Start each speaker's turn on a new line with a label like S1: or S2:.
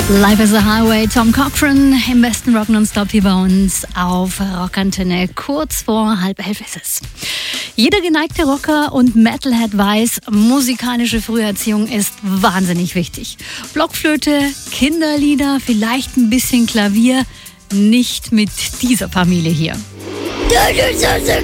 S1: Life is a Highway, Tom Cochrane im besten Rock nonstop hier bei uns auf Rockantenne. Kurz vor 10:30 ist es. Jeder geneigte Rocker und Metalhead weiß, musikalische Früherziehung ist wahnsinnig wichtig. Blockflöte, Kinderlieder, vielleicht ein bisschen Klavier, nicht mit dieser Familie hier.
S2: Das ist